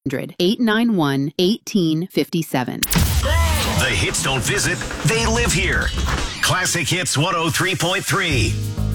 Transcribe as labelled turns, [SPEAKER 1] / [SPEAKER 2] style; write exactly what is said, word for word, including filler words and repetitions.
[SPEAKER 1] eight nine one, one eight five seven.
[SPEAKER 2] The hits don't visit, they live here. Classic Hits one oh three point three.